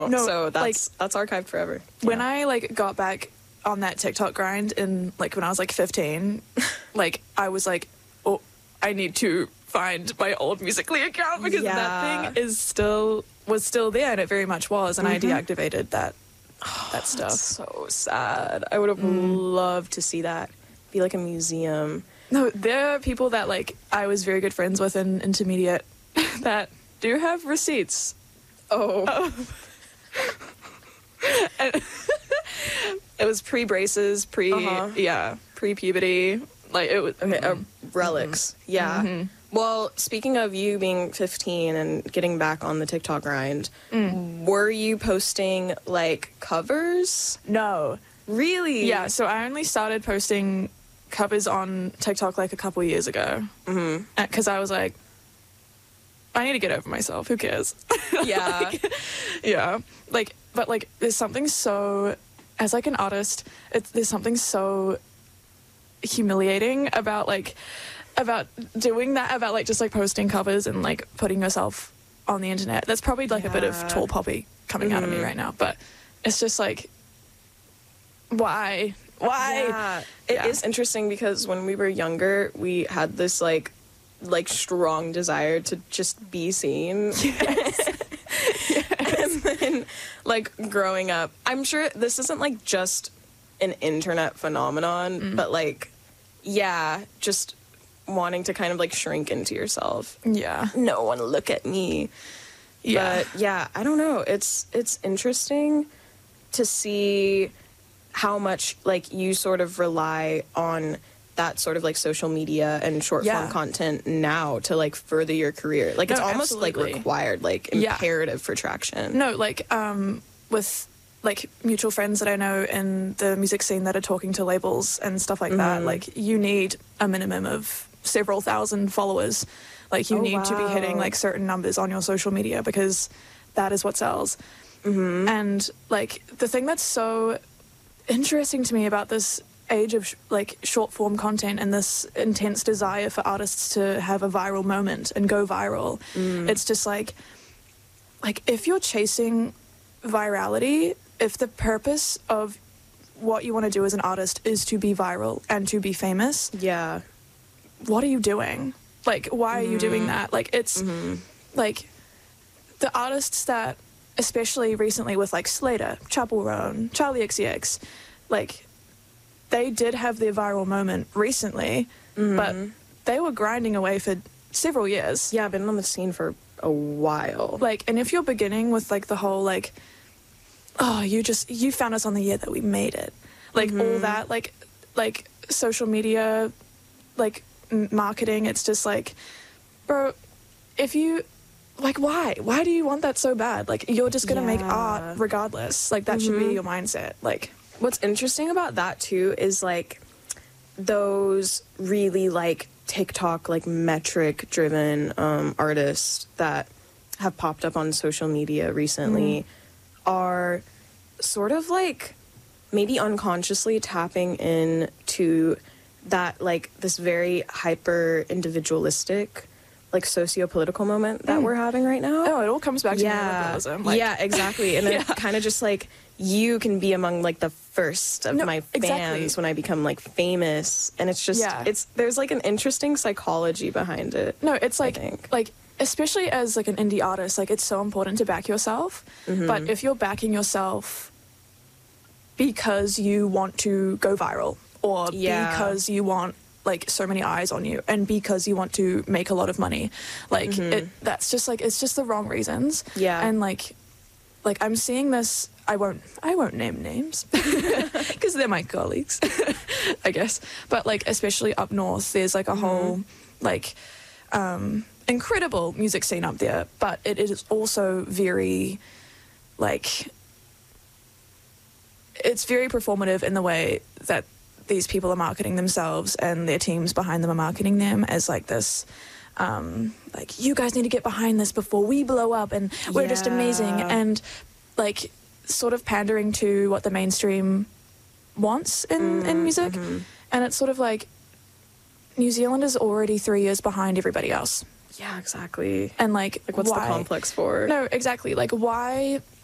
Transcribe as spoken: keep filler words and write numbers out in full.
No, so that's like, that's archived forever. When Yeah. I like got back on that TikTok grind in like when I was like fifteen, like I was like, oh, I need to find my old Musical.ly account because Yeah. that thing is still was still there, and it very much was, and Mhm. I deactivated that that stuff. So sad. I would have Mm. loved to see that. Be like a museum. No, there are people that like I was very good friends with in intermediate that do have receipts. Oh. And it was pre braces, pre Uh-huh. yeah, pre puberty. Like it was Okay, uh, mm. relics. Yeah. Mhm. Well, speaking of you being fifteen and getting back on the TikTok grind, Mm. were you posting like covers? No. Really? Yeah, so I only started posting covers on TikTok like a couple years ago. Mm-hmm. Because I was like, I need to get over myself. Who cares? Yeah. Like, yeah. Like, but like, there's something so, as like an artist, it's, there's something so humiliating about like, about doing that, about like just like posting covers and like putting yourself on the internet. That's probably like a bit of Yeah. tall poppy coming out of me Mhm. right now, but it's just like, why? Why? Yeah. It is Yeah. interesting because when we were younger, we had this like like strong desire to just be seen. Yes. And then like growing up, I'm sure this isn't like just an internet phenomenon, Mm. but like yeah, just wanting to kind of like shrink into yourself. Yeah. No one look at me. Yeah. But yeah, I don't know. It's it's interesting to see how much like you sort of rely on that sort of like social media and short form Yeah. content now to like further your career. Like it's No, almost like absolutely. required, like Yeah. imperative for traction. No, like um, with like mutual friends that I know in the music scene that are talking to labels and stuff like that. Mhm. Like you need a minimum of several thousand followers. Like you Oh, need to be hitting wow. like certain numbers on your social media because that is what sells. Mm-hmm. And like the thing that's so interesting to me about this age of sh- like short form content and this intense desire for artists to have a viral moment and go viral, Mm. it's just like like if you're chasing virality, if the purpose of what you want to do as an artist is to be viral and to be famous, Yeah. what are you doing? Like why are you doing Mhm. that? Like it's Mm-hmm. like the artists that, especially recently with like Slater, Chapel Roan, Charlie X C X, like they did have their viral moment recently, but they were grinding away for several years. Yeah, I've been on the scene for a while. Like, and if you're beginning with like the whole like, oh, you just you found us on the year that we made it, like all Mhm. that, like like social media, like m- marketing, it's just like, bro, if you like why why do you want that so bad? Like you're just gonna make Yeah. art regardless. Like that should be Mhm. your mindset. Like What's interesting about that too is like those really like TikTok like metric driven um, artists that have popped up on social media recently are sort of like maybe unconsciously tapping into that like this very hyper individualistic like socio-political moment that Mm. we're having right now. oh, it all comes back to yeah, neoliberalism. Like, yeah, exactly. And then Yeah. kind of just like you can be among like the first of No, my exactly. fans when I become like famous, and it's just Yeah. it's there's like an interesting psychology behind it. No, it's I like think. like especially as like an indie artist, like it's so important to back yourself. Mhm. But if you're backing yourself because you want to go viral or Yeah. because you want like so many eyes on you and because you want to make a lot of money, like Mhm. it that's just like it's just the wrong reasons. Yeah. And like like I'm seeing this, I won't I won't name names because they're my colleagues, I guess. But like especially up north, there's like a whole like um, incredible music scene up there, but it is also very like it's very performative in the way that these people are marketing themselves and their teams behind them are marketing them as like this um like you guys need to get behind this before we blow up and we're just amazing, Yeah. and like sort of pandering to what the mainstream wants in, in music. Mhm. And it's sort of like New Zealand is already three years behind everybody else, Yeah, exactly. and like Like what's why? the complex for? No, exactly. Like, why